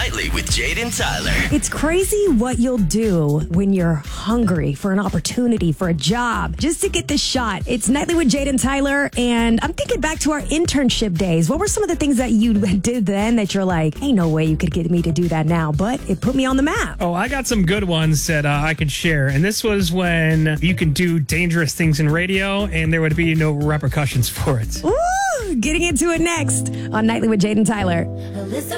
Nightly with Jade and Tyler. It's crazy what you'll do when you're hungry for an opportunity, for a job, just to get the shot. It's Nightly with Jade and Tyler, and I'm thinking back to our internship days. What were some of the things that you did then that you're like, ain't no way you could get me to do that now, but it put me on the map? Oh, I got some good ones that I can share. And this was when you can do dangerous things in radio and there would be no repercussions for it. Ooh, getting into it next on Nightly with Jade and Tyler.